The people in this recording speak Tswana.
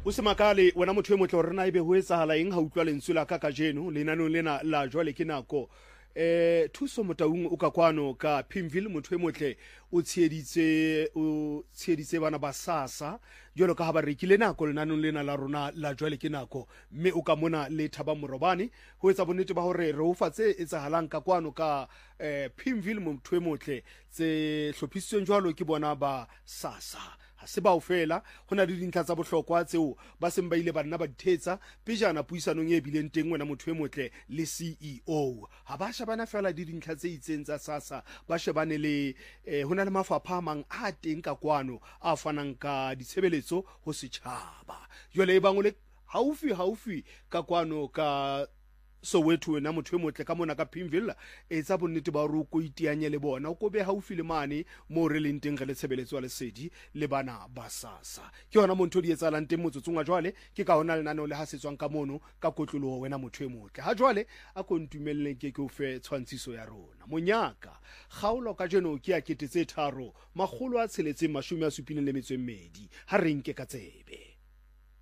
o se makale wena motho e motle gore rena ebe ho etsahala eng ha utlwa lentswe la ka jeno lenanong lena la jwale ke nako thuso motaung o ka kwano ka Pimville motho e motle o tsheditse bana ba SASSA jwalo ka ha ba rekile nako lenanong lena la rona la jwale ke nako mme o ka mona le Thaba Morobane ho etsa bonnete ba hore re o fatse etsahalang ka kwano ka Pimville motho e motle tse hlophisitsweng jwalo ke bona ba SASSA se ba o fela hona le dintlha tsa bohlokwa tseo ba seng ba ile ba nna ba dithetsa pejana puisanong e bileng teng wena motho e motle le CEO ha ba shebana fela di dintlha tse itseng tsa SASSA ba shebane le hona le mafapha mang a teng ka kwano a fanang ka ditshebeletso ho setjhaba jwale e bangole haufi ka kwano ka Soweto na motho e motle ka mona ka Pimville etsa bonnete ba hore o ko itianye le bona o ko be haufi le mane mo re leng teng re le tshebeletso le sedi le bana ba SASSA ke yona montho di etsalang teng motsotsong wa jwale ke ka hona lenaneo le hasetswang ka mono ka kotloloho wena motho e motle ha jwale a ko ntumelleng ke o fe tshwantshiso ya rona monyaka kgaolo ka jeno ke ya 3 672 ha re nke ka tsebe